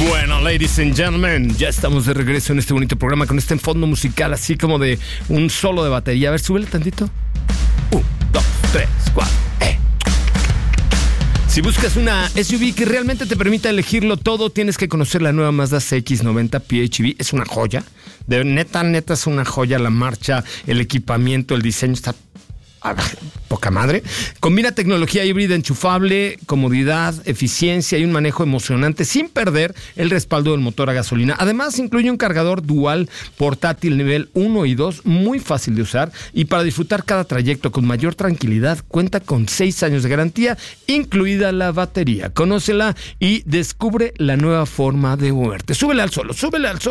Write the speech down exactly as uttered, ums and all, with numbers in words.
Bueno, ladies and gentlemen, ya estamos de regreso en este bonito programa con este fondo musical así como de un solo de batería. A ver, súbele tantito. Un, dos, tres, cuatro. Eh. Si buscas una S U V que realmente te permita elegirlo todo, tienes que conocer la nueva Mazda C X noventa P H E V. Es una joya. De neta, neta es una joya. La marcha, el equipamiento, el diseño está... Ah, poca madre. Combina tecnología híbrida enchufable, comodidad, eficiencia y un manejo emocionante sin perder el respaldo del motor a gasolina. Además, incluye un cargador dual portátil nivel uno y dos, muy fácil de usar, y para disfrutar cada trayecto con mayor tranquilidad, cuenta con seis años de garantía, incluida la batería. Conócela y descubre la nueva forma de moverte. Súbele al solo, súbele al solo.